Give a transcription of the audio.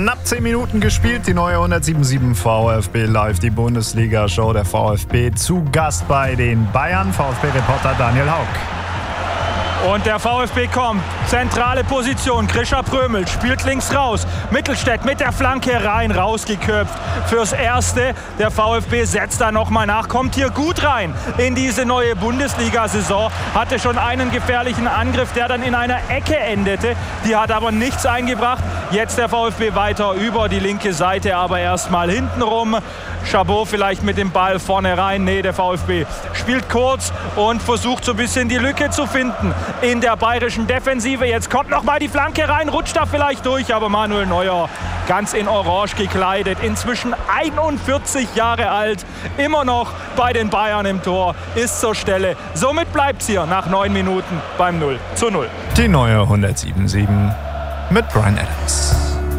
Knapp 10 Minuten gespielt, die neue 107.7 VfB Live, die Bundesliga-Show der VfB. Zu Gast bei den Bayern, VfB-Reporter Daniel Haug. Und der VfB kommt, zentrale Position, Grisha Prömel spielt links raus, Mittelstädt mit der Flanke rein, rausgeköpft fürs Erste. Der VfB setzt da nochmal nach, kommt hier gut rein in diese neue Bundesliga-Saison, hatte schon einen gefährlichen Angriff, der dann in einer Ecke endete, die hat aber nichts eingebracht. Jetzt der VfB weiter über die linke Seite, aber erstmal hintenrum. Chabot vielleicht mit dem Ball vorne rein. Nee, der VfB spielt kurz und versucht so ein bisschen die Lücke zu finden in der bayerischen Defensive. Jetzt kommt noch mal die Flanke rein, rutscht da vielleicht durch, aber Manuel Neuer ganz in Orange gekleidet, inzwischen 41 Jahre alt, immer noch bei den Bayern im Tor, ist zur Stelle. Somit bleibt es hier nach 9 Minuten beim 0:0. Die neue 107.7 mit Bryan Adams.